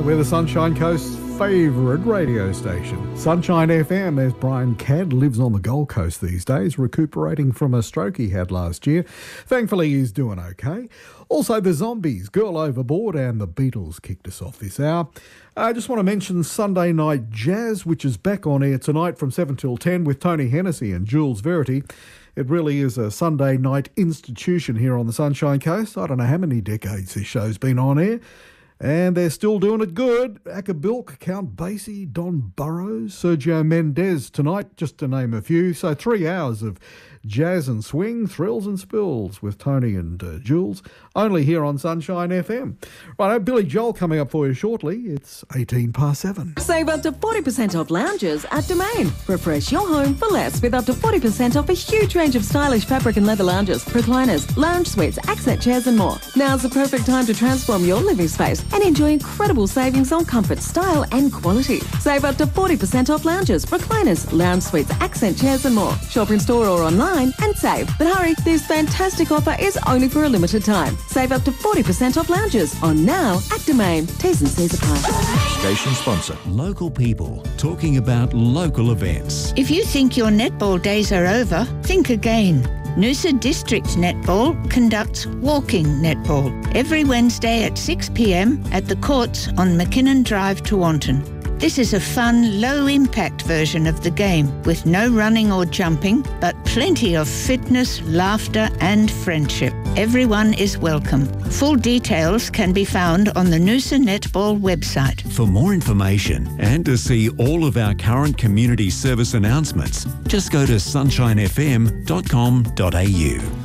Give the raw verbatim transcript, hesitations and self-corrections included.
We're the Sunshine Coast's favourite radio station. Sunshine F M. There's Brian Cadd, lives on the Gold Coast these days, recuperating from a stroke he had last year. Thankfully, he's doing okay. Also, the Zombies, Girl Overboard, and the Beatles kicked us off this hour. I just want to mention Sunday Night Jazz, which is back on air tonight from seven till ten with Tony Hennessy and Jules Verity. It really is a Sunday night institution here on the Sunshine Coast. I don't know how many decades this show's been on air. And they're still doing it good. Acker Bilk, Count Basie, Don Burrows, Sergio Mendes tonight, just to name a few. So three hours of jazz and swing, thrills and spills with Tony and uh, Jules, only here on Sunshine F M. Right, Billy Joel coming up for you shortly. It's eighteen past seven. Save up to forty percent off lounges at Domain. Refresh your home for less with up to forty percent off a huge range of stylish fabric and leather lounges, recliners, lounge suites, accent chairs and more. Now's the perfect time to transform your living space and enjoy incredible savings on comfort, style and quality. Save up to forty percent off lounges, recliners, lounge suites, accent chairs and more. Shop in store or online and save. But hurry, this fantastic offer is only for a limited time. Save up to forty percent off lounges on now at Domain. T's and C's apply. Station sponsor. Local people talking about local events. If you think your netball days are over, think again. Noosa District Netball conducts walking netball every Wednesday at six p m at the courts on McKinnon Drive, Tewantin. This is a fun, low-impact version of the game with no running or jumping, but plenty of fitness, laughter and friendship. Everyone is welcome. Full details can be found on the Noosa Netball website. For more information and to see all of our current community service announcements, just go to sunshine f m dot com dot a u.